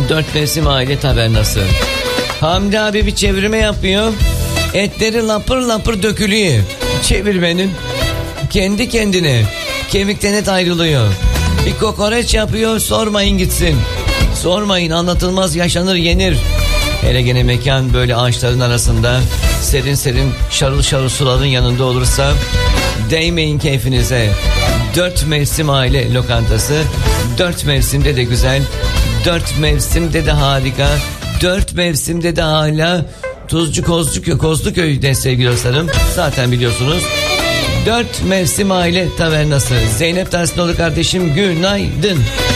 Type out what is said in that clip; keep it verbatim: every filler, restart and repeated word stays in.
Dört Mevsim Aile Tavernası. Hamdi abi bir çevirme yapıyor. Etleri lapır lapır dökülüyor. Çevirmenin kendi kendine kemikten et ayrılıyor. Bir kokoreç yapıyor, sormayın gitsin. Sormayın, anlatılmaz, yaşanır, yenir. Hele gene mekan böyle ağaçların arasında, serin serin şarıl şarıl suların yanında olursa değmeyin keyfinize. Dört Mevsim Aile Lokantası. Dört mevsimde de güzel, dört mevsimde de harika, dört mevsimde de hala Tuzcu Kozluköy, Kozluköy'de sevgili dostlarım. Zaten biliyorsunuz. Dört Mevsim Aile Tavernası. Zeynep Tarsinoğlu kardeşim günaydın.